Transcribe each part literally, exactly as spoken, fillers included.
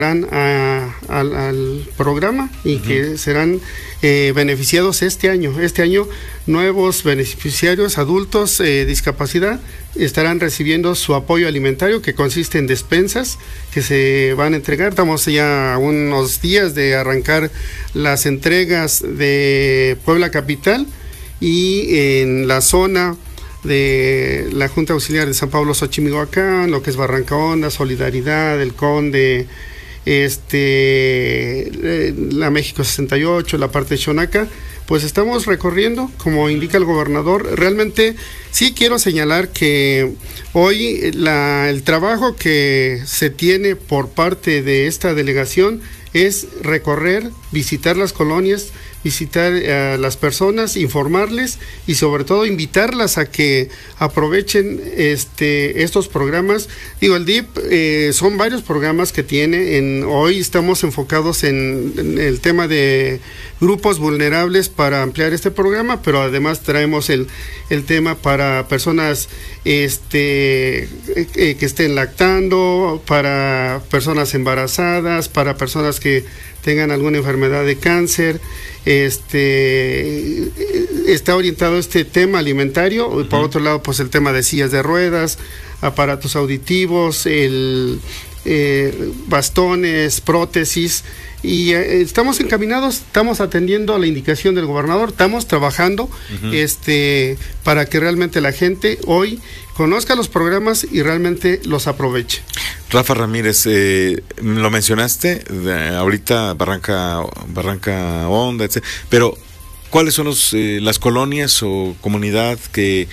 A, al, al programa y uh-huh. que serán eh, beneficiados este año. Este año nuevos beneficiarios adultos eh, discapacidad estarán recibiendo su apoyo alimentario, que consiste en despensas que se van a entregar. Estamos ya a unos días de arrancar las entregas de Puebla Capital y en la zona de la Junta Auxiliar de San Pablo Xochimilhuacán, lo que es Barranca Honda, Solidaridad, El Conde, este la México sesenta y ocho, la parte de Xonaca, pues estamos recorriendo, como indica el gobernador. Realmente sí quiero señalar que hoy la, el trabajo que se tiene por parte de esta delegación es recorrer, visitar las colonias, visitar a las personas, informarles y sobre todo invitarlas a que aprovechen este estos programas. Digo, el D I P eh, son varios programas que tiene. En, hoy estamos enfocados en, en el tema de grupos vulnerables para ampliar este programa, pero además traemos el, el tema para personas este eh, que estén lactando, para personas embarazadas, para personas que tengan alguna enfermedad de cáncer. Este está orientado este tema alimentario. Uh-huh. Por otro lado, pues el tema de sillas de ruedas, aparatos auditivos, el eh, bastones, prótesis, y eh, estamos encaminados, estamos atendiendo a la indicación del gobernador, estamos trabajando uh-huh. este para que realmente la gente hoy conozca los programas y realmente los aproveche. Rafa Ramírez, eh, lo mencionaste, de, ahorita Barranca, Barranca Honda, etcétera, pero ¿cuáles son los, eh, las colonias o comunidad que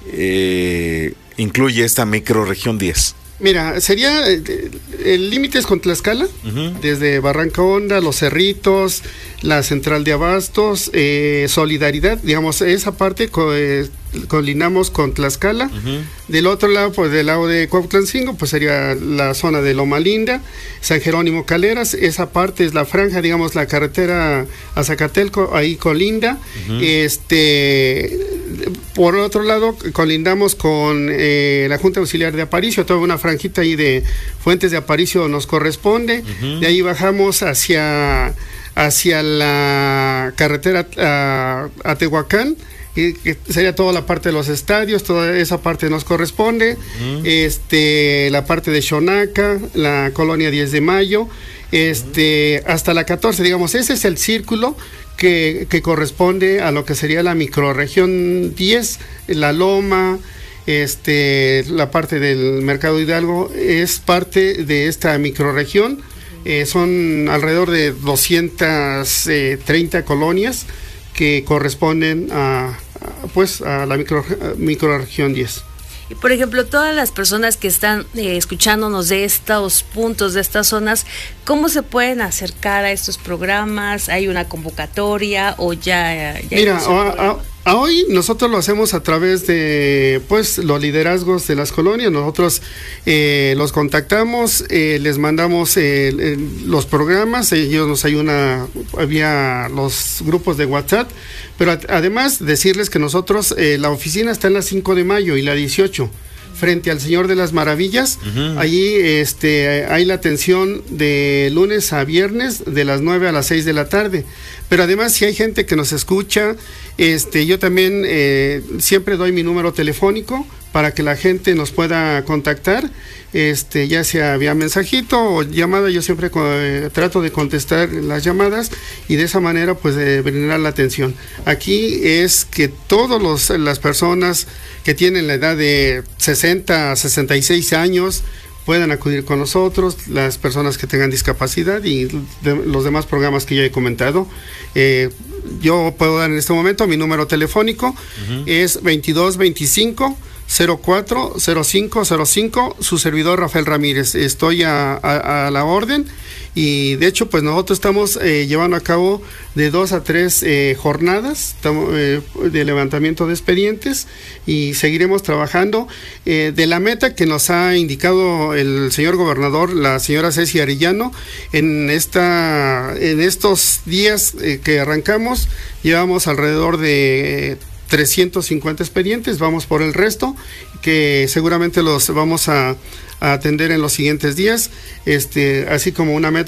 eh, incluye esta microrregión diez? Mira, sería, el límite es con Tlaxcala, uh-huh. desde Barranca Honda, Los Cerritos, la Central de Abastos, eh, Solidaridad, digamos, esa parte co, eh, colinamos con Tlaxcala. Uh-huh. Del otro lado, pues del lado de Cuautlancingo, pues sería la zona de Loma Linda, San Jerónimo Caleras, esa parte es la franja, digamos, la carretera a Zacatelco, ahí colinda. Uh-huh. Este, por otro lado, colindamos con eh, la Junta Auxiliar de Aparicio, toda una franjita ahí de Fuentes de Aparicio nos corresponde. Uh-huh. De ahí bajamos hacia hacia la carretera a, a Tehuacán, y que sería toda la parte de los estadios, toda esa parte nos corresponde. Uh-huh. Este, la parte de Xonaca, la colonia diez de mayo, este, uh-huh. hasta la catorce, digamos, ese es el círculo que, que corresponde a lo que sería la microrregión diez, la Loma, este, la parte del Mercado Hidalgo es parte de esta microrregión. Eh, son alrededor de doscientas treinta colonias que corresponden a, a pues a la micro, a microrregión diez. Y por ejemplo, todas las personas que están eh, escuchándonos de estos puntos, de estas zonas, ¿cómo se pueden acercar a estos programas? ¿Hay una convocatoria o ya? ya Mira, a, a, a hoy nosotros lo hacemos a través de pues los liderazgos de las colonias. Nosotros eh, los contactamos, eh, les mandamos eh, eh, los programas, ellos nos ayudan vía los grupos de WhatsApp. Pero además decirles que nosotros, eh, la oficina está en la cinco de mayo y la dieciocho, frente al Señor de las Maravillas. Uh-huh. Allí este, hay la atención de lunes a viernes, de las nueve a las seis de la tarde. Pero además, si hay gente que nos escucha, este, yo también eh, siempre doy mi número telefónico para que la gente nos pueda contactar, este, ya sea vía mensajito o llamada. Yo siempre eh, trato de contestar las llamadas y de esa manera pues de brindar la atención. Aquí es que todas las personas que tienen la edad de sesenta a sesenta y seis años puedan acudir con nosotros, las personas que tengan discapacidad y de, los demás programas que ya he comentado. Eh, yo puedo dar en este momento mi número telefónico, uh-huh. es veintidós veinticinco cero cuatro cero cinco cero cinco, su servidor Rafael Ramírez. Estoy a, a, a la orden y de hecho pues nosotros estamos eh, llevando a cabo de dos a tres eh, jornadas estamos, eh, de levantamiento de expedientes y seguiremos trabajando eh, de la meta que nos ha indicado el señor gobernador, la señora Ceci Arellano. En esta en estos días eh, que arrancamos llevamos alrededor de eh, trescientos cincuenta expedientes, vamos por el resto, que seguramente los vamos a, a atender en los siguientes días, este, así como una meta